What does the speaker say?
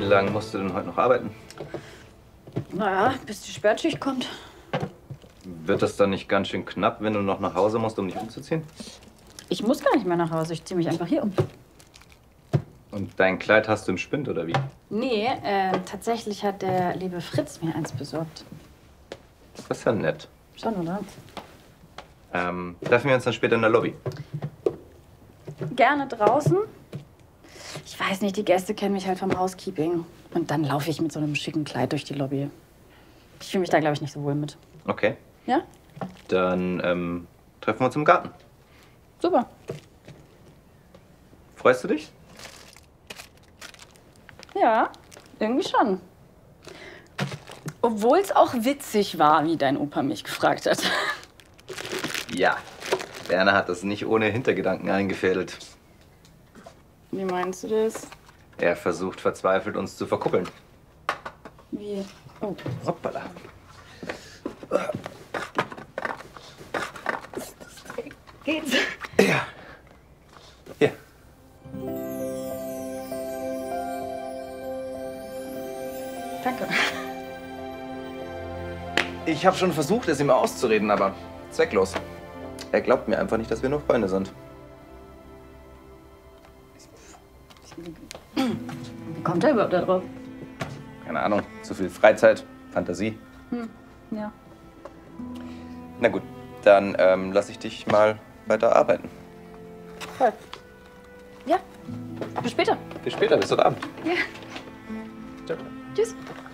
lange musst du denn heute noch arbeiten? Naja, bis die Spätschicht kommt. Wird das dann nicht ganz schön knapp, wenn du noch nach Hause musst, um dich umzuziehen? Ich muss gar nicht mehr nach Hause, ich ziehe mich einfach hier um. Und dein Kleid hast du im Spind, oder wie? Nee, tatsächlich hat der liebe Fritz mir eins besorgt. Das ist ja nett. Schon, oder? Treffen wir uns dann später in der Lobby? Gerne draußen. Ich weiß nicht, die Gäste kennen mich halt vom Housekeeping. Und dann laufe ich mit so einem schicken Kleid durch die Lobby. Ich fühle mich da, glaube ich, nicht so wohl mit. Okay. Ja? Dann treffen wir uns im Garten. Super. Freust du dich? Ja, irgendwie schon. Obwohl es auch witzig war, wie dein Opa mich gefragt hat. Ja. Werner hat das nicht ohne Hintergedanken eingefädelt. Wie meinst du das? Er versucht verzweifelt, uns zu verkuppeln. Wie? Oh. Hoppala. Geht's? Ja. Hier. Danke. Ich habe schon versucht, es ihm auszureden, aber zwecklos. Er glaubt mir einfach nicht, dass wir nur Freunde sind. Wie kommt er überhaupt da drauf? Keine Ahnung, zu viel Freizeit, Fantasie. Ja. Na gut, dann lass ich dich mal weiter arbeiten. Voll. Ja. Bis später. Bis später, bis heute Abend. Ja. Ciao. Tschüss.